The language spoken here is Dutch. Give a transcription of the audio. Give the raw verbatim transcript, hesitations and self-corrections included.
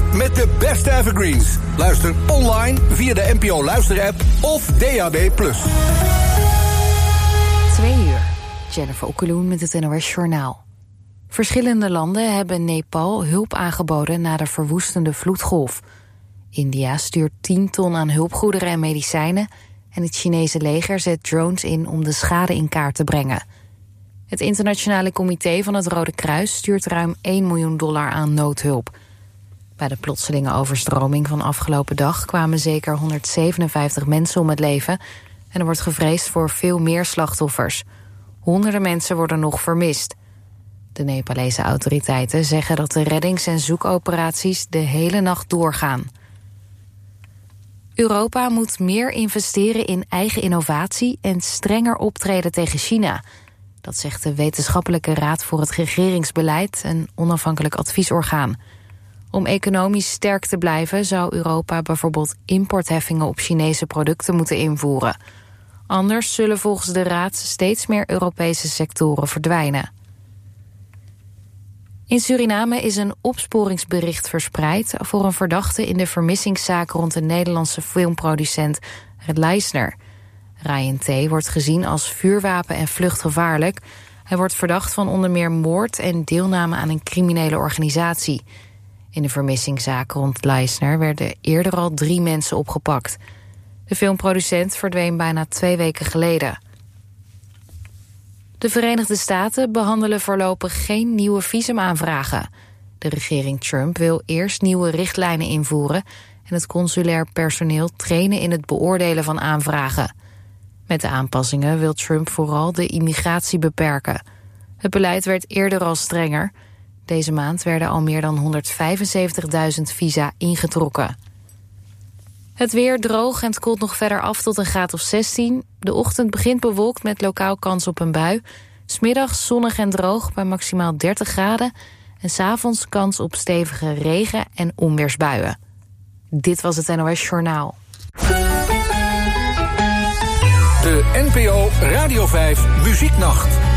met de beste evergreens. Luister online via de N P O Luisterapp of D A B plus. Twee uur. Jennifer Okkeloen met het N O S Journaal. Verschillende landen hebben Nepal hulp aangeboden na de verwoestende vloedgolf. India stuurt tien ton aan hulpgoederen en medicijnen en het Chinese leger zet drones in om de schade in kaart te brengen. Het internationale comité van het Rode Kruis stuurt ruim één miljoen dollar aan noodhulp. Bij de plotselinge overstroming van afgelopen dag kwamen zeker honderdzevenenvijftig mensen om het leven en er wordt gevreesd voor veel meer slachtoffers. Honderden mensen worden nog vermist. De Nepalese autoriteiten zeggen dat de reddings- en zoekoperaties de hele nacht doorgaan. Europa moet meer investeren in eigen innovatie en strenger optreden tegen China. Dat zegt de Wetenschappelijke Raad voor het Regeringsbeleid, een onafhankelijk adviesorgaan. Om economisch sterk te blijven zou Europa bijvoorbeeld importheffingen op Chinese producten moeten invoeren. Anders zullen volgens de Raad steeds meer Europese sectoren verdwijnen. In Suriname is een opsporingsbericht verspreid voor een verdachte in de vermissingszaak rond de Nederlandse filmproducent Leisner. Ryan T. wordt gezien als vuurwapen- en vluchtgevaarlijk. Hij wordt verdacht van onder meer moord en deelname aan een criminele organisatie. In de vermissingszaak rond Leisner werden eerder al drie mensen opgepakt. De filmproducent verdween bijna twee weken geleden. De Verenigde Staten behandelen voorlopig geen nieuwe visumaanvragen. De regering Trump wil eerst nieuwe richtlijnen invoeren en het consulair personeel trainen in het beoordelen van aanvragen. Met de aanpassingen wil Trump vooral de immigratie beperken. Het beleid werd eerder al strenger. Deze maand werden al meer dan honderdvijfenzeventigduizend visa ingetrokken. Het weer droog en het koelt nog verder af tot een graad of zestien. De ochtend begint bewolkt met lokaal kans op een bui. 'S Middags zonnig en droog bij maximaal dertig graden. En 's avonds kans op stevige regen- en onweersbuien. Dit was het N O S Journaal. De N P O Radio vijf Muzieknacht.